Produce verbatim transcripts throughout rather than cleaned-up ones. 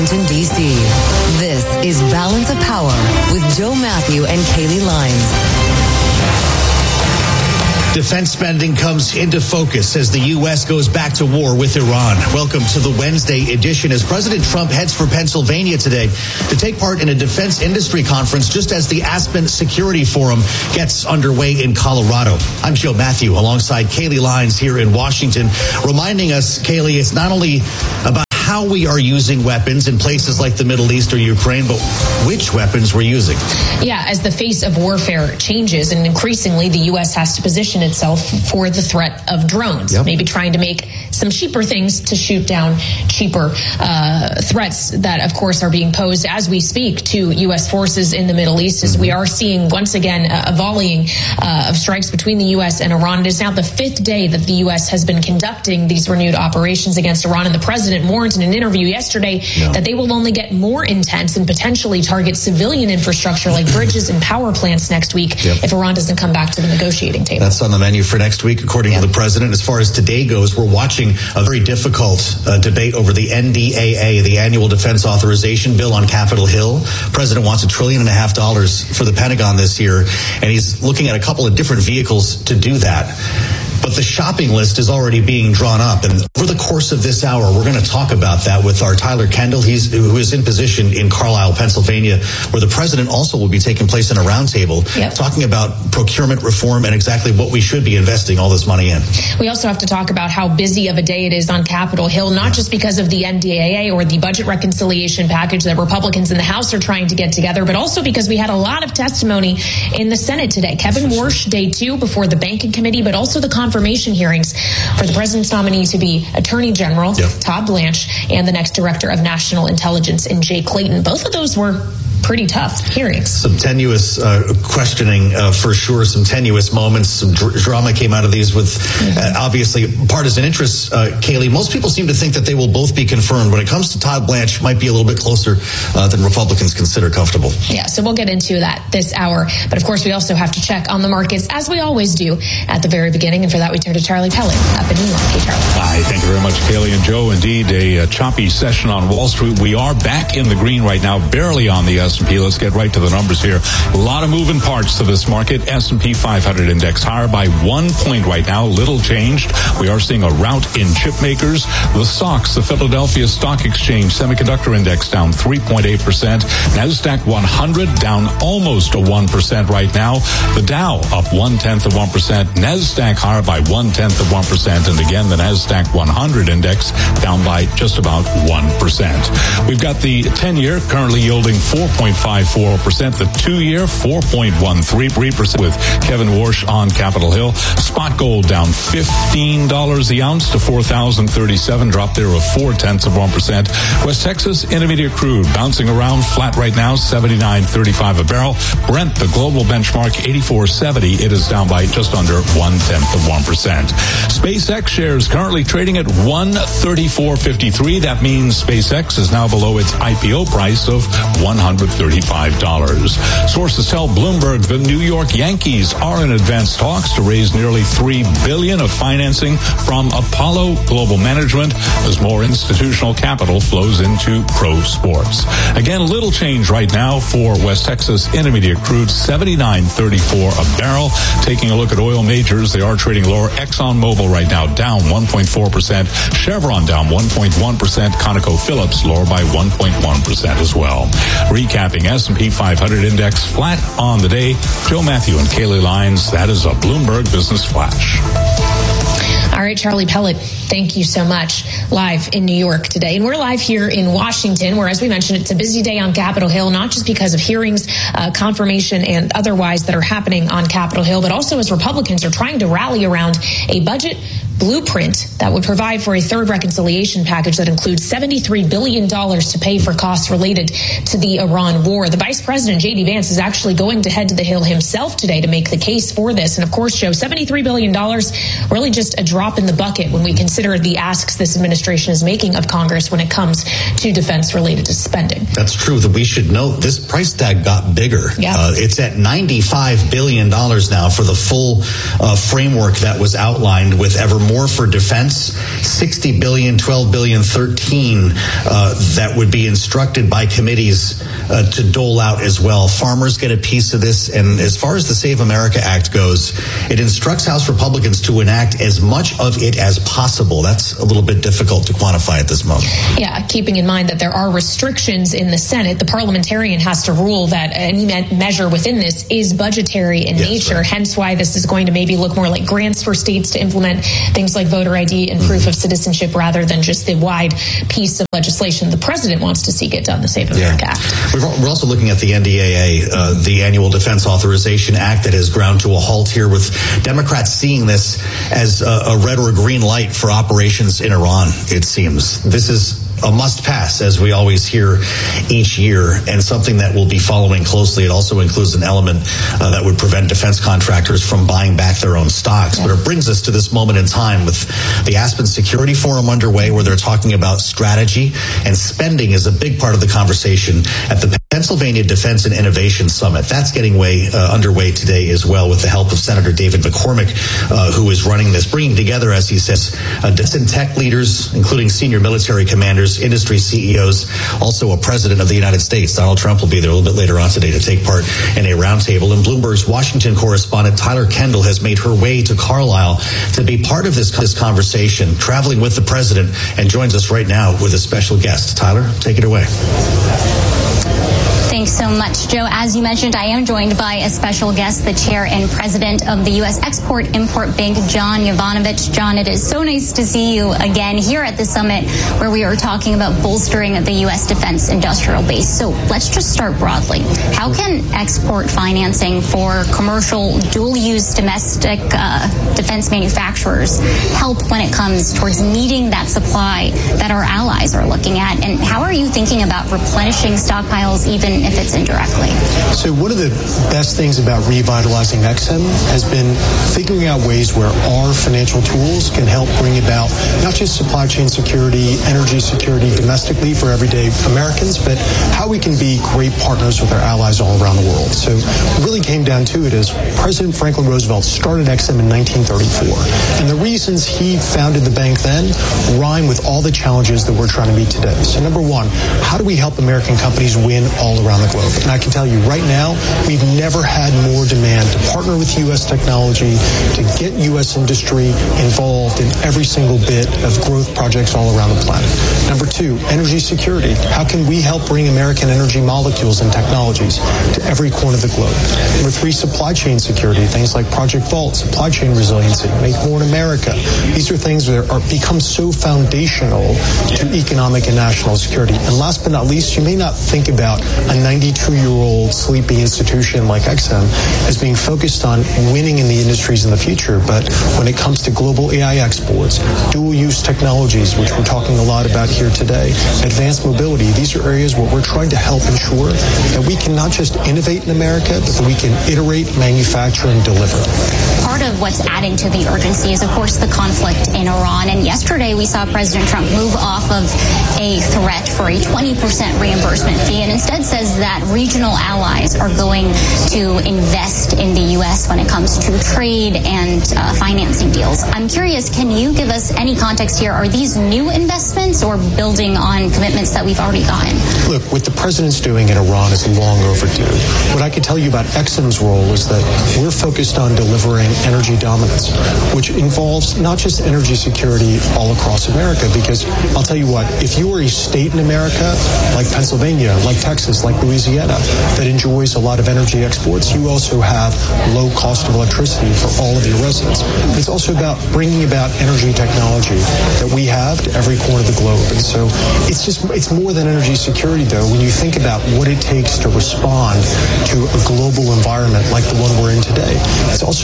Washington, D C This is Balance of Power with Joe Matthew and Kaylee Lines. Defense spending comes into focus as the U S goes back to war with Iran. Welcome to the Wednesday edition as President Trump heads for Pennsylvania today to take part in a defense industry conference just as the Aspen Security Forum gets underway in Colorado. I'm Joe Matthew alongside Kaylee Lines here in Washington, reminding us, Kaylee, it's not only about how we are using weapons in places like the Middle East or Ukraine, but which weapons we're using. Yeah, as the face of warfare changes, and increasingly the U S has to position itself for the threat of drones, yep. maybe trying to make some cheaper things to shoot down cheaper uh, threats that, of course, are being posed as we speak to U S forces in the Middle East, as mm-hmm. we are seeing once again a volleying uh, of strikes between the U S and Iran. It is now the fifth day that the U S has been conducting these renewed operations against Iran, and the president warned in an interview yesterday yeah. that they will only get more intense and potentially target civilian infrastructure like bridges and power plants next week yep. if Iran doesn't come back to the negotiating table. That's on the menu for next week, according yep. to the president. As far as today goes, we're watching a very difficult uh, debate over the N D A A, the Annual Defense Authorization Bill on Capitol Hill. The president wants a trillion and a half dollars for the Pentagon this year, and he's looking at a couple of different vehicles to do that. But the shopping list is already being drawn up. And over the course of this hour, we're going to talk about that with our Tyler Kendall, he's, who is in position in Carlisle, Pennsylvania, where the president also will be taking place in a roundtable, yep. talking about procurement reform and exactly what we should be investing all this money in. We also have to talk about how busy of a day it is on Capitol Hill, not yeah. just because of the N D A A or the budget reconciliation package that Republicans in the House are trying to get together, but also because we had a lot of testimony in the Senate today. Kevin Warsh, day two before the Banking Committee, but also the confirmation hearings for the president's nominee to be Attorney General yep. Todd Blanche and the next Director of National Intelligence in Jay Clayton. Both of those were pretty tough hearings. Some tenuous uh, questioning uh, for sure, some tenuous moments, some dr- drama came out of these with mm-hmm. uh, obviously partisan interests, uh, Kaylee. Most people seem to think that they will both be confirmed. When it comes to Todd Blanche, might be a little bit closer uh, than Republicans consider comfortable. Yeah, so we'll get into that this hour. But of course, we also have to check on the markets, as we always do at the very beginning. And for that, we turn to Charlie Pellet up in New York. Hey, Charlie. Hi, thank you very much, Kaylee and Joe. Indeed, a, a choppy session on Wall Street. We are back in the green right now, barely on the S and P. Let's get right to the numbers here. A lot of moving parts to this market. S and P five hundred index higher by one point right now. Little changed. We are seeing a rout in chip makers. The S O X, the Philadelphia Stock Exchange Semiconductor Index, down three point eight percent. NASDAQ one hundred down almost a one percent right now. The Dow up one-tenth of one percent. NASDAQ higher by one-tenth of one percent. And again, the NASDAQ one hundred index down by just about one percent. We've got the ten-year currently yielding four point five four percent. The two-year, four point one three percent with Kevin Warsh on Capitol Hill. Spot gold down fifteen dollars the ounce to four thousand thirty-seven. Drop there of four-tenths of one percent. West Texas Intermediate crude bouncing around flat right now, seventy-nine thirty-five a barrel. Brent, the global benchmark, eighty-four seventy. It is down by just under one-tenth of one percent. SpaceX shares currently trading at one thirty-four fifty-three. That means SpaceX is now below its I P O price of one hundred thirty-five dollars. Sources tell Bloomberg the New York Yankees are in advanced talks to raise nearly three billion dollars of financing from Apollo Global Management as more institutional capital flows into pro sports. Again, little change right now for West Texas Intermediate crude, seventy-nine thirty-four a barrel. Taking a look at oil majors, they are trading lower. ExxonMobil right now down one point four percent. Chevron down one point one percent. ConocoPhillips lower by one point one percent as well. Recapping S and P five hundred index flat on the day. Joe Matthew and Kaylee Lines. That is a Bloomberg Business Flash. All right, Charlie Pellet, thank you so much. Live in New York today. And we're live here in Washington, where, as we mentioned, it's a busy day on Capitol Hill, not just because of hearings, uh, confirmation, and otherwise that are happening on Capitol Hill, but also as Republicans are trying to rally around a budget blueprint that would provide for a third reconciliation package that includes seventy-three billion dollars to pay for costs related to the Iran war. The Vice President, J D Vance, is actually going to head to the Hill himself today to make the case for this. And of course, Joe, seventy-three billion dollars, really just a drop in the bucket when we consider consider the asks this administration is making of Congress when it comes to defense related to spending. That's true. That we should note this price tag got bigger. Yeah. Uh, it's at ninety-five billion dollars now for the full uh, framework that was outlined, with ever more for defense, sixty billion dollars, twelve billion dollars, thirteen uh, that would be instructed by committees uh, to dole out as well. Farmers get a piece of this. And as far as the Save America Act goes, it instructs House Republicans to enact as much of it as possible. That's a little bit difficult to quantify at this moment. Yeah, keeping in mind that there are restrictions in the Senate, the parliamentarian has to rule that any me- measure within this is budgetary in yes, nature, right. hence why this is going to maybe look more like grants for states to implement things like voter I D and mm-hmm. proof of citizenship rather than just the wide piece of legislation the president wants to see get done, the Save America yeah. Act. We're also looking at the N D A A, uh, the Annual Defense Authorization Act, that has ground to a halt here, with Democrats seeing this as a, a red or a green light for operations in Iran, it seems. This is a must pass, as we always hear each year, and something that we'll be following closely. It also includes an element uh, that would prevent defense contractors from buying back their own stocks. Yeah. But it brings us to this moment in time with the Aspen Security Forum underway, where they're talking about strategy, and spending is a big part of the conversation at the Pennsylvania Defense and Innovation Summit. That's getting way uh, underway today as well, with the help of Senator David McCormick, uh, who is running this, bringing together, as he says, uh, distant tech leaders, including senior military commanders, industry C E Os, also a president of the United States. Donald Trump will be there a little bit later on today to take part in a roundtable. And Bloomberg's Washington correspondent Tyler Kendall has made her way to Carlisle to be part of this, this conversation, traveling with the president, and joins us right now with a special guest. Tyler, take it away. Thanks so much, Joe. As you mentioned, I am joined by a special guest, the chair and president of the U S Export-Import Bank, John Yovanovitch. John, it is so nice to see you again here at the summit, where we are talking about bolstering the U S defense industrial base. So let's just start broadly. How can export financing for commercial dual-use domestic uh, defense manufacturers help when it comes towards meeting that supply that our allies are looking at? And how are you thinking about replenishing stockpiles, even if it's indirectly? So one of the best things about revitalizing X M has been figuring out ways where our financial tools can help bring about not just supply chain security, energy security domestically for everyday Americans, but how we can be great partners with our allies all around the world. So it really came down to it is President Franklin Roosevelt started X M in nineteen thirty-four. And the reasons he founded the bank then rhyme with all the challenges that we're trying to meet today. So number one, how do we help American companies win all around the globe? And I can tell you right now, we've never had more demand to partner with U S technology, to get U S industry involved in every single bit of growth projects all around the planet. Number two, energy security. How can we help bring American energy molecules and technologies to every corner of the globe? Number three, supply chain security. Things like Project Vault, supply chain resiliency, Make More in America. These are things that are become so foundational to economic and national security. And last but not least, you may not think about a ninety-two-year-old sleepy institution like X M as being focused on winning in the industries in the future. But when it comes to global A I exports, dual-use technologies, which we're talking a lot about here today, advanced mobility, these are areas where we're trying to help ensure that we can not just innovate in America, but that we can iterate, manufacture, and deliver. Part of what's adding to the urgency is, of course, the conflict in Iran. And yesterday we saw President Trump move off of a threat for a twenty percent reimbursement fee and instead says that regional allies are going to invest in the U S when it comes to trade and uh, financing deals. I'm curious, can you give us any context here? Are these new investments or building on commitments that we've already gotten? Look, what the president's doing in Iran is long overdue. What I can tell you about X M's role is that we're focused on delivering energy dominance, which involves not just energy security all across America, because I'll tell you what, if you are a state in America, like Pennsylvania, like Texas, like Louisiana, that enjoys a lot of energy exports, you also have low cost of electricity for all of your residents. But it's also about bringing about energy technology that we have to every corner of the globe. And so it's just, it's more than energy security, though, when you think about what it takes to respond to a global environment like the one we're in today. It's also about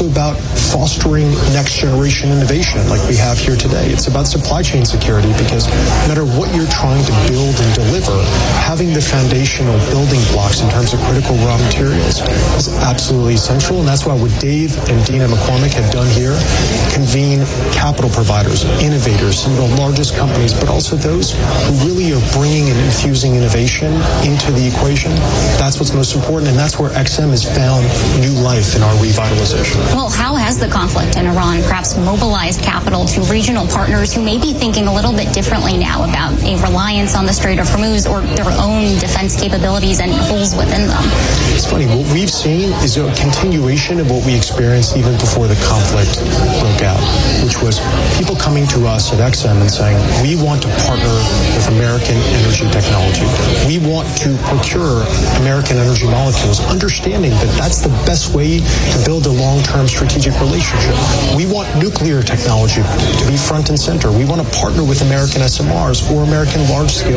fostering next generation innovation like we have here today. It's about supply chain security, because no matter what you're trying to build and deliver, having the foundational building blocks in terms of critical raw materials is absolutely essential. And that's why what Dave and Dina McCormick have done here, convene capital providers, innovators, some of the largest companies, but also those who really are bringing and infusing innovation into the equation. That's what's most important, and that's where X M has found new life in our revitalization. Well, how has the conflict in Iran perhaps mobilized capital to regional partners who may be thinking a little bit differently now about a reliance on the Strait of Hormuz or their own defense capabilities and holes within them? It's funny, what we've seen is a continuation of what we experienced even before the conflict broke out, which was people coming to us at X M and saying, we want to partner with American energy technology. We want to procure American energy molecules, understanding that that's the best way to build a long-term strategic relationship. We want nuclear technology to be front and center. We want to partner with American S M Rs or American large-scale